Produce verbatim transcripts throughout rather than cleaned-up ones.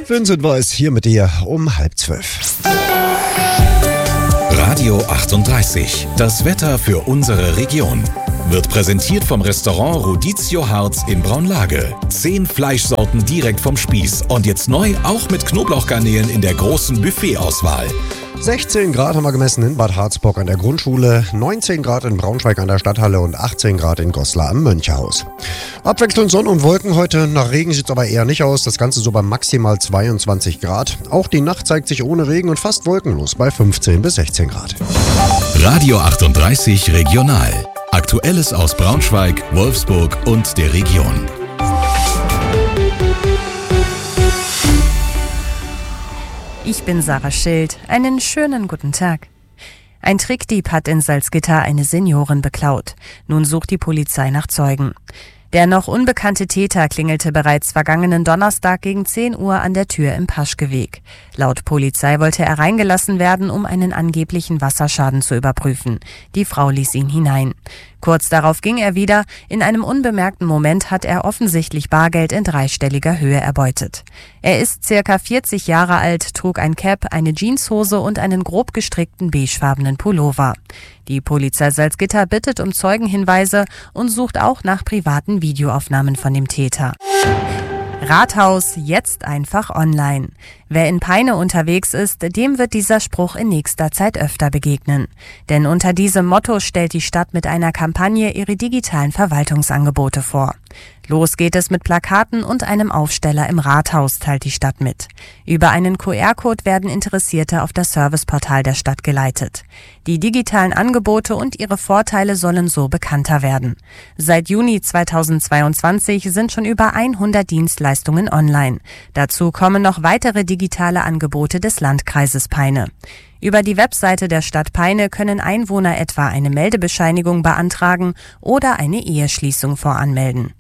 Vincent Weiss hier mit dir um halb zwölf. Radio achtunddreißig. Das Wetter für unsere Region. Wird präsentiert vom Restaurant Rodizio Harz in Braunlage. Zehn Fleischsorten direkt vom Spieß. Und jetzt neu auch mit Knoblauchgarnelen in der großen Buffetauswahl. sechzehn Grad haben wir gemessen in Bad Harzburg an der Grundschule, neunzehn Grad in Braunschweig an der Stadthalle und achtzehn Grad in Goslar am Mönchhaus. Abwechselnd Sonne und Wolken heute, nach Regen sieht es aber eher nicht aus, das Ganze so bei maximal zweiundzwanzig Grad. Auch die Nacht zeigt sich ohne Regen und fast wolkenlos bei fünfzehn bis sechzehn Grad. Radio achtunddreißig Regional. Aktuelles aus Braunschweig, Wolfsburg und der Region. Ich bin Sarah Schild. Einen schönen guten Tag. Ein Trickdieb hat in Salzgitter eine Seniorin beklaut. Nun sucht die Polizei nach Zeugen. Der noch unbekannte Täter klingelte bereits vergangenen Donnerstag gegen zehn Uhr an der Tür im Paschkeweg. Laut Polizei wollte er reingelassen werden, um einen angeblichen Wasserschaden zu überprüfen. Die Frau ließ ihn hinein. Kurz darauf ging er wieder. In einem unbemerkten Moment hat er offensichtlich Bargeld in dreistelliger Höhe erbeutet. Er ist circa vierzig Jahre alt, trug ein Cap, eine Jeanshose und einen grob gestrickten beigefarbenen Pullover. Die Polizei Salzgitter bittet um Zeugenhinweise und sucht auch nach privaten Videoaufnahmen von dem Täter. Rathaus jetzt einfach online. Wer in Peine unterwegs ist, dem wird dieser Spruch in nächster Zeit öfter begegnen. Denn unter diesem Motto stellt die Stadt mit einer Kampagne ihre digitalen Verwaltungsangebote vor. Los geht es mit Plakaten und einem Aufsteller im Rathaus, teilt die Stadt mit. Über einen Q R-Code werden Interessierte auf das Serviceportal der Stadt geleitet. Die digitalen Angebote und ihre Vorteile sollen so bekannter werden. Seit Juni zweitausendzweiundzwanzig sind schon über hundert Dienstleistungen online. Dazu kommen noch weitere digitale Angebote des Landkreises Peine. Über die Webseite der Stadt Peine können Einwohner etwa eine Meldebescheinigung beantragen oder eine Eheschließung voranmelden.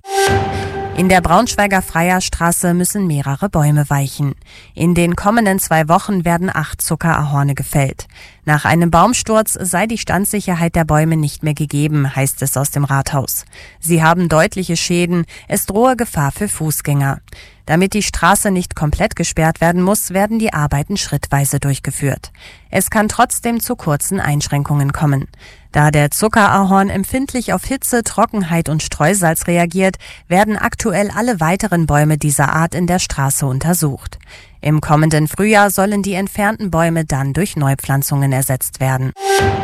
In der Braunschweiger Freierstraße müssen mehrere Bäume weichen. In den kommenden zwei Wochen werden acht Zuckerahorne gefällt. Nach einem Baumsturz sei die Standsicherheit der Bäume nicht mehr gegeben, heißt es aus dem Rathaus. Sie haben deutliche Schäden, es drohe Gefahr für Fußgänger. Damit die Straße nicht komplett gesperrt werden muss, werden die Arbeiten schrittweise durchgeführt. Es kann trotzdem zu kurzen Einschränkungen kommen. Da der Zuckerahorn empfindlich auf Hitze, Trockenheit und Streusalz reagiert, werden aktuell alle weiteren Bäume dieser Art in der Straße untersucht. Im kommenden Frühjahr sollen die entfernten Bäume dann durch Neupflanzungen ersetzt werden.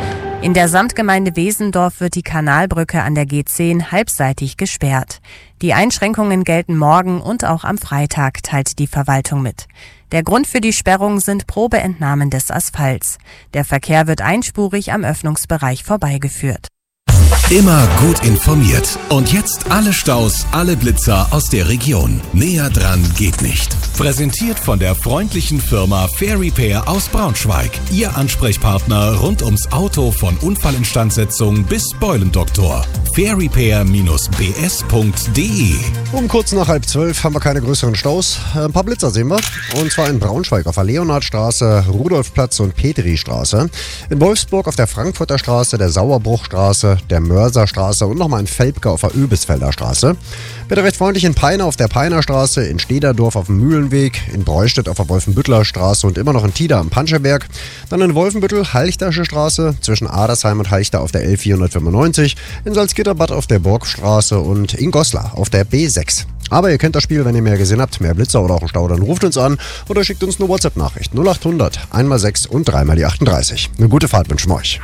In der Samtgemeinde Wesendorf wird die Kanalbrücke an der G zehn halbseitig gesperrt. Die Einschränkungen gelten morgen und auch am Freitag, teilt die Verwaltung mit. Der Grund für die Sperrung sind Probeentnahmen des Asphalts. Der Verkehr wird einspurig am Öffnungsbereich vorbeigeführt. Immer gut informiert. Und jetzt alle Staus, alle Blitzer aus der Region. Näher dran geht nicht. Präsentiert von der freundlichen Firma Fair Repair aus Braunschweig. Ihr Ansprechpartner rund ums Auto von Unfallinstandsetzung bis Beulendoktor. fair repair Bindestrich b s punkt d e. Um kurz nach halb zwölf haben wir keine größeren Staus. Ein paar Blitzer sehen wir. Und zwar in Braunschweig auf der Leonhardstraße, Rudolfplatz und Petristraße. In Wolfsburg auf der Frankfurter Straße, der Sauerbruchstraße, der Mörserstraße und nochmal in Velpke auf der Öbisfelder Straße. Bitte recht freundlich in Peine auf der Peiner Straße, in Stederdorf auf dem Mühlenweg, in Breustedt auf der Wolfenbüttler Straße und immer noch in Tida am Panscheberg. Dann in Wolfenbüttel, Halchtasche Straße, zwischen Adersheim und Halchter auf der L vierhundertfünfundneunzig, in Salzgitterbad auf der Burgstraße und in Goslar auf der B sechs. Aber ihr kennt das Spiel, wenn ihr mehr gesehen habt, mehr Blitzer oder auch einen Stau, dann ruft uns an oder schickt uns eine WhatsApp-Nachricht. null acht hundert, einmal sechs und dreimal die achtunddreißig. Eine gute Fahrt wünschen wir euch.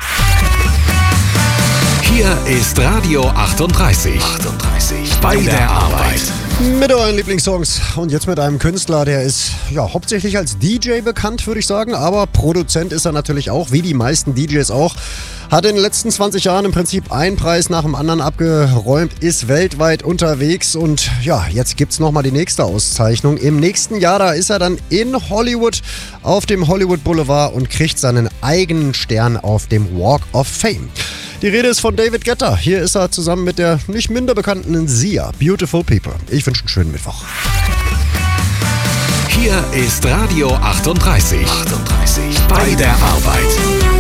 Hier ist Radio achtunddreißig. achtunddreißig. Bei der Arbeit. Mit euren Lieblingssongs und jetzt mit einem Künstler, der ist ja hauptsächlich als D J bekannt, würde ich sagen, aber Produzent ist er natürlich auch, wie die meisten D Js auch. Hat in den letzten zwanzig Jahren im Prinzip einen Preis nach dem anderen abgeräumt, ist weltweit unterwegs und ja, jetzt gibt's nochmal die nächste Auszeichnung. Im nächsten Jahr, da ist er dann in Hollywood auf dem Hollywood Boulevard und kriegt seinen eigenen Stern auf dem Walk of Fame. Die Rede ist von David Guetta. Hier ist er zusammen mit der nicht minder bekannten Sia, Beautiful People. Ich wünsche einen schönen Mittwoch. Hier ist Radio achtunddreißig. achtunddreißig. Bei der Arbeit.